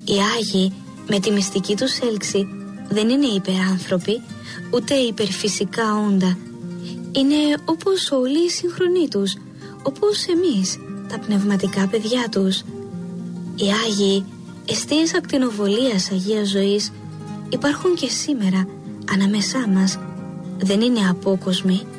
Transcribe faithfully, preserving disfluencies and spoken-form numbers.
Οι Άγιοι με τη μυστική τους έλξη δεν είναι υπεράνθρωποι, ούτε υπερφυσικά όντα. Είναι όπως όλοι οι συγχρονοί τους, όπως εμείς, τα πνευματικά παιδιά τους. Οι Άγιοι, εστίες ακτινοβολίας Αγίας Ζωής, υπάρχουν και σήμερα ανάμεσά μας. Δεν είναι απόκοσμοι,